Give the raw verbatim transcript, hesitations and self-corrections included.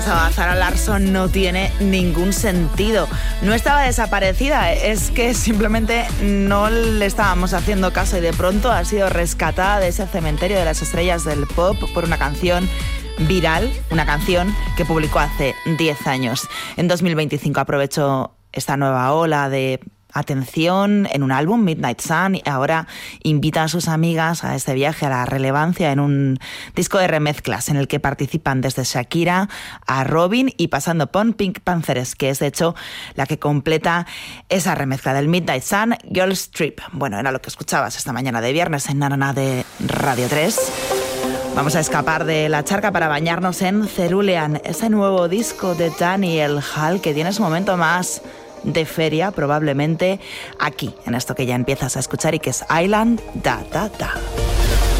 Zara Larsson no tiene ningún sentido. No estaba desaparecida, es que simplemente no le estábamos haciendo caso y de pronto ha sido rescatada de ese cementerio de las estrellas del pop por una canción viral, una canción que publicó hace diez años. En dos mil veinticinco aprovechó esta nueva ola de atención en un álbum, Midnight Sun, y ahora invita a sus amigas a este viaje a la relevancia en un disco de remezclas en el que participan desde Shakira a Robyn y pasando por Pink Panthers, que es de hecho la que completa esa remezcla del Midnight Sun, Girls Trip. Bueno, era lo que escuchabas esta mañana de viernes en Nanana de Radio tres. Vamos a escapar de la charca para bañarnos en Cerulean, ese nuevo disco de Daniel Hall que tiene su momento más de feria, probablemente aquí, en esto que ya empiezas a escuchar y que es Island Da Da Da.